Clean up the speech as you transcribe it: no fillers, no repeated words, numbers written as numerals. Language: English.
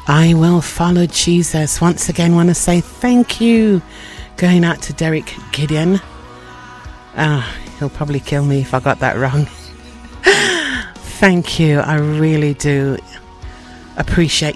I will follow Jesus. Once again, want to say thank you. Going out to Derek Gideon. He'll probably kill me if I got that wrong. Thank you. I really do appreciate